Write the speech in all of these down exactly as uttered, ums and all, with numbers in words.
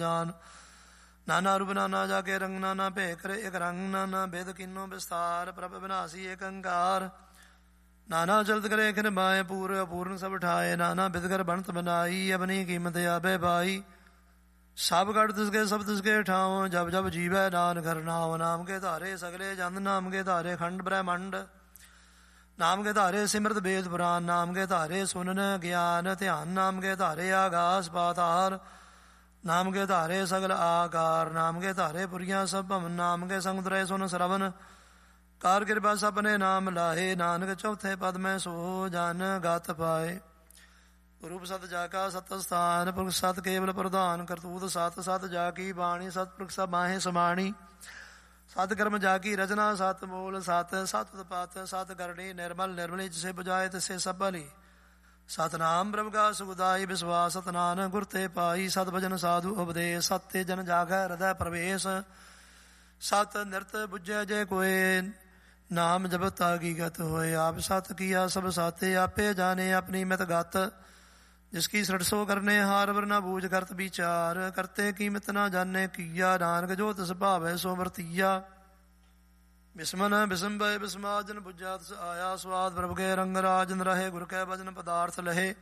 ਜਾਨ। ਨਾਨਾ ਰੂਪ ਨਾਨਾ ਜਾ ਕੇ ਰੰਗ ਨਾਨਾ ਭੇ ਕਰੇ ਇਕ ਰੰਗ ਨਾਨਾ ਬੇਦ ਕੀਨੋ ਵਿਸਤਾਰ। ਪ੍ਰਭ ਵਿਨਾਸੀ ਏਕ ਅੰਕਾਰ ਨਾਨਾ ਚਲਤ ਕਰੇ ਖਿਨ ਬਾਏ ਪੂਰ ਅਪੂਰਨ ਸਭ ਠਾਏ। ਨਾਨਾ ਬਿਦਗਰ ਬਣਤ ਬਨਾਈ ਆਪਣੀ ਕੀਮਤ ਆਬੇ ਬਾਈ। ਸਭ ਗੜ ਤਿਸਕੇ ਸਭ ਤਿਸਕੇ ਠਾਉ ਜਬ ਜਬ ਜੀਵੈ ਨਾਨਕ ਹਰਿ ਨਾਮ ਕੇ ਧਾਰੇ ਸਗਲੇ ਜੰਦ ਨਾਮ ਕੇ ਧਾਰੇ ਖੰਡ ਬ੍ਰਹਮੰਡ। ਨਾਮ ਕੇ ਧਾਰੇ ਸਿਮਰਤ ਵੇਦ ਪੁਰਾਨ ਨਾਮ ਕੇ ਧਾਰੇ ਸੁਨਨ ਗਿਆਨ ਧਿਆਨ। ਨਾਮ ਕੇ ਧਾਰੇ ਆਗਾਸ ਪਾਤਾਲ ਨਾਮ ਕੇ ਧਾਰੇ ਸਗਲ ਆਕਾਰ। ਨਾਮ ਕੇ ਧਾਰੇ ਪੁਰੀਆਂ ਸਭ ਭਵਨ ਨਾਮ ਕੇ ਸੰਗ ਤਰੇ ਸੁਨ ਸਰਵਨ। ਕਾਰ ਕਿਰਪਾ ਸਪਨੇ ਨਾਮ ਲਾਹੇ ਨਾਨਕ ਚੌਥੇ ਪਦ ਮੈਂ ਸੋ ਜਨ ਗਤ ਪਾਏ। ਰੂਪ ਸਤ ਜਾ ਕਾ ਸਤ ਸਥਾਨ ਪੁਰਖ ਸਤ ਕੇਵਲ ਪ੍ਰਧਾਨ। ਕਰਤੂਤ ਸਤ ਸਤ ਜਾ ਕੀ ਬਾਣੀ ਸਤ ਪੁਰਖ ਸਭ ਮਾਹੇ ਸਮਾਣੀ। ਸਤ ਕਰਮ ਜਾ ਕੀ ਰਚਨਾ ਸਤ ਮੂਲ ਸਤ ਸਤ ਪਤ ਸਤ ਕਰਣੀ ਨਿਰਮਲ ਨਿਰਮਲੀ ਜਿਸੇ ਬੁਝਾਏ ਤਿਸੇ ਸਭ ਭਲੀ। ਸਤਨਾਮ ਪ੍ਰਭ ਕਾ ਸੁਖਦਾਈ ਵਿਸਵਾਸ ਸਤਨਾਨ ਗੁਰ ਤੇ ਪਾਈ। ਸਤ ਭਜਨ ਸਾਧੂ ਉਪਦੇਸ਼ ਸਤ ਤੇ ਜਨ ਜਾਗੈ ਹਿਰਦੈ ਪ੍ਰਵੇਸ਼। ਸਤ ਨਿਰਤ ਬੁਝੈ ਜੇ ਕੋਏ ਨਾਮ ਜਪਤ ਹਕੀਕਤ ਹੋਏ। ਆਪ ਸਤ ਕੀਆ ਸਭ ਸਾਤੇ ਆਪੇ ਜਾਣੇ ਆਪਣੀ ਮਿਤ ਗਤ। ਜਿਸ ਕੀ ਸ੍ਰਿਟਸੋ ਕਰਨੇ ਹਾਰ ਵਰਨਾ ਬੂਝ ਕਰਤ ਵਿਚਾਰ। ਕਰਤੇ ਕੀਮਤ ਨਾ ਜਾਣੇ ਕੀਆ ਨਾਨਕ ਜੋ ਤਿਸ ਭਾਵੈ ਸੋ ਵਰਤੀਆ। ਬਿਸਮਨ ਬਿਸੰਭੈ ਬਿਸਮਾਜਨ ਬੁਝਾ ਤਿਸ ਆਇਆ ਸਵਾਦ। ਪ੍ਰਭ ਕੇ ਰੰਗ ਰਾਜਨ ਰਹੇ ਗੁਰ ਕੈ ਭਜਨ ਪਦਾਰਥ ਲਹੇ।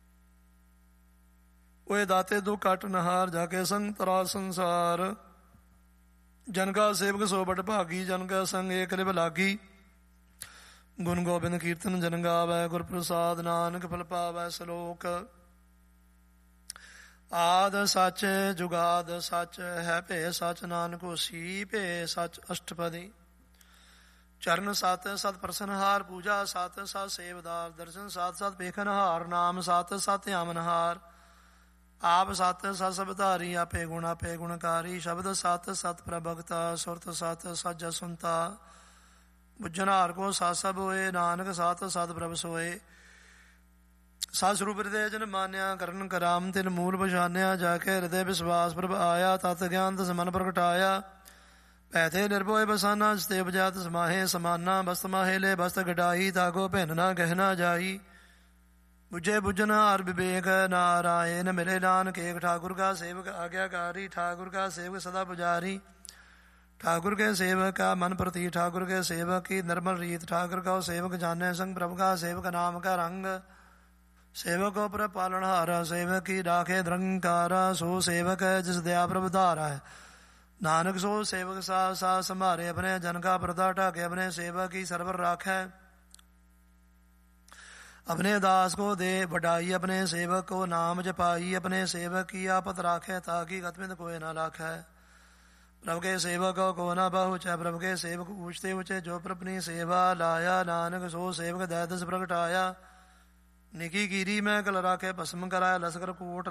ਓਏ ਦਾਤੇ ਦੋ ਕਟ ਨਹਾਰ ਜਾ ਕੇ ਸੰਗ ਤਰਾ ਸੰਸਾਰ। ਜਨ ਕਾ ਸੇਵਕ ਸੋ ਬਟ ਭਾਗੀ ਜਨ ਕਾ ਸੰਗ ਏਕ ਲਿਵ ਲਾਗੀ। ਗੁਣ ਗੋਬਿੰਦ ਕੀਰਤਨ ਜਨ ਗਾਵੈ ਗੁਰ ਪ੍ਰਸਾਦ ਨਾਨਕ ਫਲ ਪਾਵੈ ਸਲੋਕ। ਆਦ ਸੱਚ ਜੁਗਾਦ ਸੱਚ ਹੈ ਭੇ ਸੱਚ ਨਾਨਕ ਹੋਸੀ ਭੇ ਸੱਚ ਅਸ਼ਟਪਦੀ। ਚਰਨ ਸਤ ਸਤ ਪ੍ਰਸਨਹਾਰ ਪੂਜਾ ਸਤ ਸਤ ਸੇਵਦਾਰ ਦਰਸ਼ਨ ਸਤ ਸਤ ਵੇਖਨਹਾਰ। ਨਾਮ ਸਤ ਸਤ ਆਮਨਹਾਰ ਆਪ ਸਤ ਸਤ ਸਭ ਧਾਰੀ। ਆਪੇ ਗੁਣ ਆਪੇ ਗੁਣਕਾਰੀ ਸ਼ਬਦ ਸਤ ਸਤ ਪ੍ਰਭਗਤਾ ਸੁਰਤ ਸਤ ਸੱਚ ਸੁਨਤਾ। ਬੁੱਝਨਹਾਰ ਕੋ ਸਤ ਸਭ ਹੋਏ ਨਾਨਕ ਸਤ ਸਤ ਪ੍ਰਭ ਸੋਏ। ਸਤ ਸਰੂਪ ਹਿਰਦੇ ਜਨ ਮਾਨਿਆ ਕਰਨ ਕਰਾਮ ਤਿਨ ਮੂਲ ਪਛਾਨਿਆ। ਜਾ ਕੇ ਹਿਰਦੇ ਵਿਸ਼ਵਾਸ ਪ੍ਰਭ ਆਇਆ ਤਤ ਗਿਆਨ ਤਿਸ ਮਨ ਪ੍ਰਗਟਾਇਆ। ਪੈਥੇ ਨਿਰਭੋਏ ਬਸਾਨਾ ਜਿਤੇ ਬਜਾਤ ਸਮਾਹੇ ਸਮਾਨਾ। ਬਸਤ ਮਾਹੇ ਲੈ ਬਸਤ ਗਡਾਈ ਤਾਗੋ ਭਿੰਨ ਨਾ ਗਹਿਣਾ ਜਾਈ। ਬੁਝੇ ਬੁਝਨ ਹਾਰ ਵਿਵੇਕ ਨਾਰਾਇਣ ਮਿਲੇ ਨਾਨਕ ਏਕ। ਠਾਕੁਰ ਕਾ ਸੇਵਕ ਆਗਿਆਕਾਰੀ ਠਾਕੁਰ ਕਾ ਸੇਵਕ ਸਦਾ ਪੁਜਾਰੀ। ठाकुर के सेवक का मन प्रति ठाकुर के सेवक की निर्मल रीत। ठाकुर का सेवक जाने संग प्रभु का सेवक नाम का रंग। सेवक को पर पालनहारा सेवक की राखे निरंकारा। सो सेवक है जिस दया प्रभु धारा है नानक। सो सेवक सा सा संभारे अपने जन का प्रदा ढाके। अपने सेवक की सरवर राखे अपने दास को दे बढ़ाई। अपने सेवक को नाम जपाई। अपने सेवक की आपत राखे ताकि गतमित कोई न लाखे। प्रभु के सेवक को न बहुचा प्रभु के सेवक ऊंचते ऊंचे। जो प्रभु अपनी सेवा लाया नानक सो सेवक दैदस प्रगटाया। निकी गिरी में कल राखे भस्म कराया लश्कर कोट